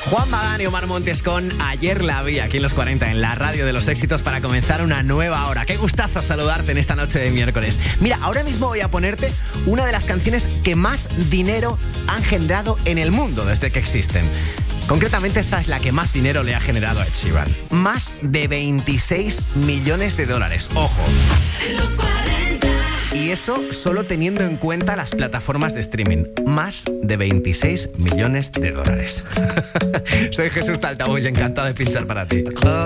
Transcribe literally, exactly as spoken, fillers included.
Juan Magán y Omar Montes con Ayer la vi aquí en Los cuarenta, en la radio de los éxitos, para comenzar una nueva hora. Qué gustazo saludarte en esta noche de miércoles. Mira, ahora mismo voy a ponerte una de las canciones que más dinero han generado en el mundo desde que existen. Concretamente, esta es la que más dinero le ha generado a Ed Sheeran. Más de veintiséis millones de dólares. Ojo. Los cuarenta. Y eso solo teniendo en cuenta las plataformas de streaming. Más de veintiséis millones de dólares. Soy Jesús Taltabull y encantado de pinchar para ti.